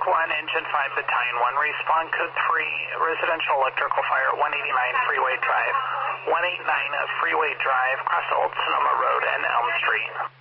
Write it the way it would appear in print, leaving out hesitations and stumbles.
1, Engine 5, Battalion 1. Respond code 3, residential electrical fire, 189 Freeway Drive. 189 Freeway Drive, across Old Sonoma Road and Elm Street.